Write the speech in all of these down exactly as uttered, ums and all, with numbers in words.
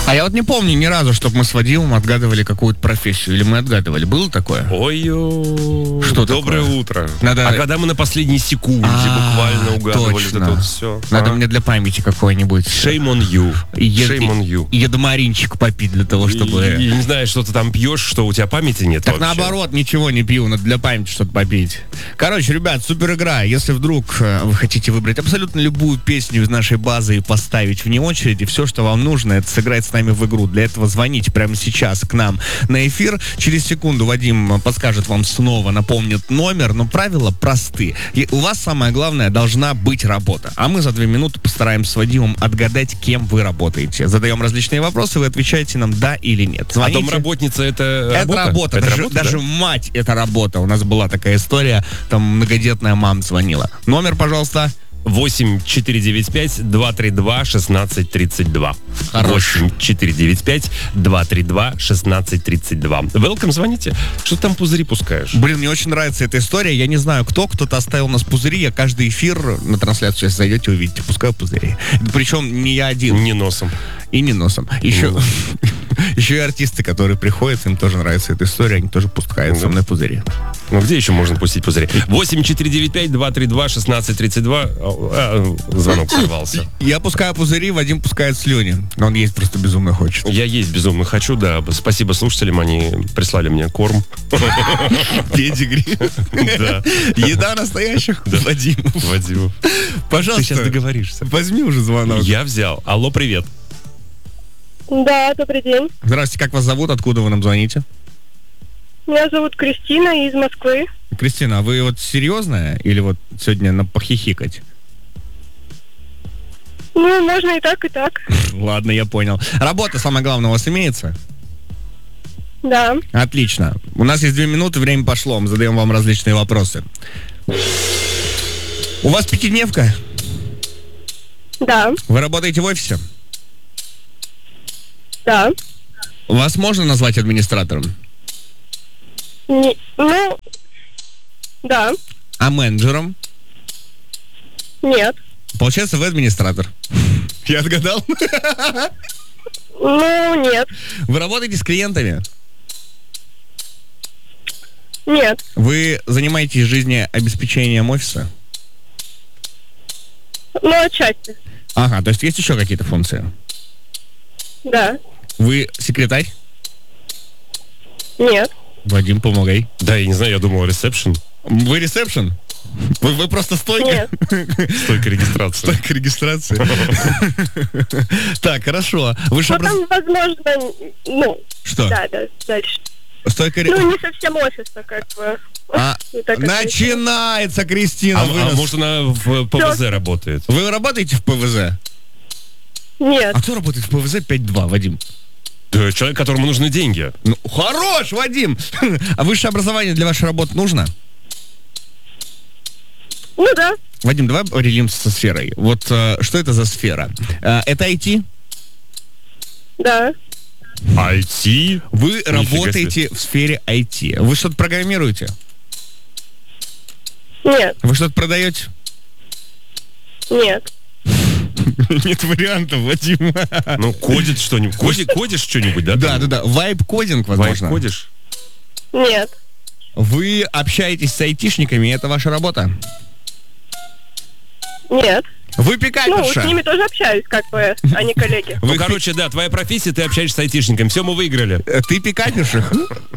А я вот не помню ни разу, чтобы мы с Вадимом отгадывали какую-то профессию. Или мы отгадывали. Было такое? Ой-ой. Что Доброе такое? утро. Надо... А когда мы на последней секунде А, буквально угадывали точно. это вот все. Надо а? мне для памяти какой-нибудь. Shame on you. Е- Shame on you. Едомаринчик попить для того, чтобы... И, и не знаю, что ты там пьешь, что у тебя памяти нет. Так вообще. наоборот, ничего не пью, надо для памяти что-то попить. Короче, ребят, супер игра. Если вдруг э, вы хотите выбрать абсолютно любую песню из нашей базы и поставить вне очереди, все, что вам нужно, это сыграть с нами в игру. Для этого звоните прямо сейчас к нам на эфир. Через секунду Вадим подскажет вам снова, напомнит номер, но правила просты. И у вас самое главное должна быть работа. А мы за две минуты постараемся с Вадимом отгадать, кем вы работаете. Задаем различные вопросы, вы отвечаете нам да или нет. Звоните. А домработница это Это работа? работа, Это даже, работа, даже да? мать это работа. У нас была такая история, там многодетная мама звонила. Номер, пожалуйста. восемь четыре девять пять два три два шестнадцать тридцать два. Хорош. восемь четыре девять пять два три два шестнадцать тридцать два. Welcome, звоните. Что ты там пузыри пускаешь? Блин, мне очень нравится эта история. Я не знаю, кто. Кто-то оставил у нас пузыри. Я каждый эфир на трансляцию, если зайдете, увидите. Пускаю пузыри. Причем не я один. Не носом. И не носом. Еще, еще и артисты, которые приходят, им тоже нравится эта история. Они тоже пускают со мной пузыри. Ну, где еще можно пустить пузыри? восемь четыре девять пять два три два шестнадцать тридцать два. А, звонок сорвался. Я пускаю пузыри, Вадим пускает слюни. Но он есть просто безумно хочет. Я есть безумно хочу, да. Спасибо слушателям, они прислали мне корм. Педигри. Да. Еда настоящих Вадимов. Вадимов. Пожалуйста. Ты сейчас договоришься. Возьми уже звонок. Я взял. Алло, привет. Да, добрый день. Здравствуйте, как вас зовут? Откуда вы нам звоните? Меня зовут Кристина из Москвы. Кристина, а вы вот серьезная или вот сегодня на похихикать? Ну, можно и так, и так. Ладно, я понял. Работа, самое главное, у вас имеется? Да. Отлично. У нас есть две минуты, время пошло. Мы задаем вам различные вопросы. У вас пятидневка? Да. Вы работаете в офисе? Да. Вас можно назвать администратором? Не, ну, да. А менеджером? Нет. Получается, вы администратор. Я отгадал? Ну, нет. Вы работаете с клиентами? Нет. Вы занимаетесь жизнеобеспечением офиса? Ну, отчасти. Ага, то есть есть еще какие-то функции? Да. Вы секретарь? Нет. Вадим, помогай. Да, я не знаю, я думал, ресепшн. Вы ресепшн? Вы, вы просто стойка? Нет. Стойка регистрации. Стойка регистрации. Так, хорошо. Вы же Ну, там, возможно, ну, Что? да, да, дальше. Стойка ре- Ну, не совсем офисно, как бы. А, И так это- начинается, Кристина. А, вы, а нас- может, она в ПВЗ работает? Вы работаете в ПВЗ? Нет. А кто работает в ПВЗ пять два, Вадим? Да, человек, которому нужны деньги. Ну, хорош, Вадим! А высшее образование для вашей работы нужно? Ну, да. Вадим, давай определимся со сферой. Вот э, что это за сфера? Э, это ай ти? Да. ай ти? Вы Нифига работаете в сфере ай ти. Вы что-то программируете? Нет. Вы что-то продаете? Нет. Нет вариантов, Вадим. Ну, кодит что-нибудь. Коди, кодишь что-нибудь, да? Да, да, да. Вайб-кодинг, возможно. Вайп кодишь? Нет. Вы общаетесь с айтишниками, и это ваша работа? Нет. Вы Ну, пикаперша? с ними тоже общаюсь, как бы, а не коллеги. Ну, Вы короче, да, твоя профессия, ты общаешься с айтишником. Все, мы выиграли. Э, Ты пикаперша?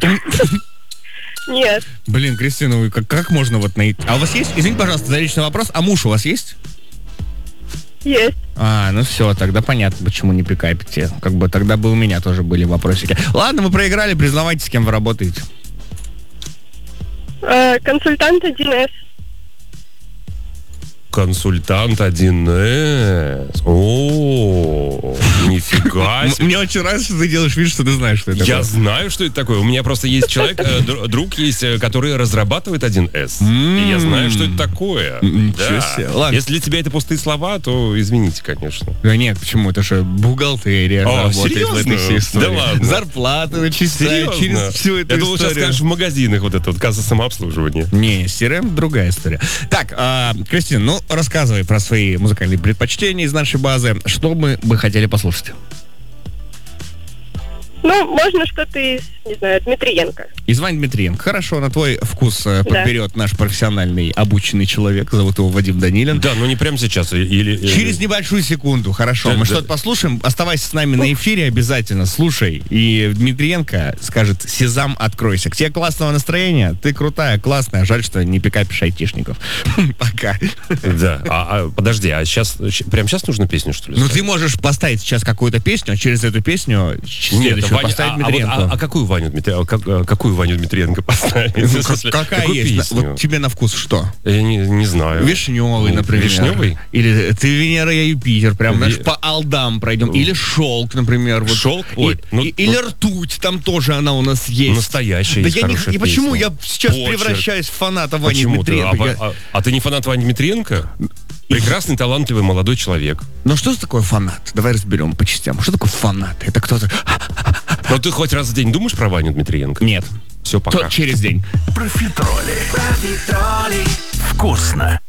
Нет. Блин, Кристина, вы как, как можно вот найти? А у вас есть, извините, пожалуйста, за личный вопрос, а муж у вас есть? Есть. А, ну все, тогда понятно, почему не пикапите. Как бы тогда бы у меня тоже были вопросики. Ладно, вы проиграли, признавайте, с кем вы работаете. Э, консультант один эс. Консультант один эс. О, нифига М- себе. Мне очень нравится, что ты делаешь вид, что ты знаешь, что это Я такое. знаю, что это такое. У меня просто есть человек, э, др- друг есть, э, который разрабатывает один эс. И я знаю, что это такое. Ничего Да. себе. Ладно. Если для тебя это пустые слова, то извините, конечно. Да нет, почему? Это же бухгалтерия О, работает серьезно? в этой всей истории. Да ладно. Зарплаты вычисляют Серьезно? через всю эту Я думал, сейчас историю. скажешь в магазинах вот это вот касса самообслуживания. Не, си эр эм другая история. Так, а, Кристина, ну рассказывай про свои музыкальные предпочтения из нашей базы. Что мы бы хотели послушать? Ну, можно что-то из, не знаю, Дмитриенко. Из Вани Дмитриенко. Хорошо, на твой вкус э, Да. подберет наш профессиональный обученный человек. Зовут его Вадим Данилин. Да, но не прямо сейчас. Или, или- Через небольшую секунду, хорошо. Да, Мы да. что-то послушаем. Оставайся с нами на эфире обязательно. Слушай. И Дмитриенко скажет: «Сезам, откройся». К тебе классного настроения. Ты крутая, классная. Жаль, что не пикапишь айтишников. Пока. Да. А, а, подожди, а сейчас, прямо сейчас нужно песню, что ли? Ну, ставить? ты можешь поставить сейчас какую-то песню, а через эту песню Нет, следующую Ваня, поставить а, а, вот, Дмитриенко. а- а какую Ваню Дмитриенко, как- а, какую Ваню Дмитриенко поставить? Ну, В как- смысле, какая какую есть? песню? Вот тебе на вкус что? Я не, не знаю. Вишневый, Ну, например. Вишневый? Или ты Венера, я Юпитер. Прям, Ви- знаешь, по алдам пройдем. Или шелк, например. Вот. Шелк? И- Ой, ну- и- или ртуть, там тоже она у нас есть. Настоящая Да есть я не, хорошая и почему песня. я сейчас Почерк. превращаюсь в фаната Вани Почему ты? А, Дмитриенко? Я- а- а ты не фанат Вани Дмитриенко? Прекрасный, талантливый молодой человек. Ну что же такое фанат? Давай разберем по частям. Что такое фанат? Это кто-то... Но ты хоть раз в день думаешь про Ваню Дмитриенко? Нет. Все, пока. То через день. Профитроли. Профитроли. Вкусно.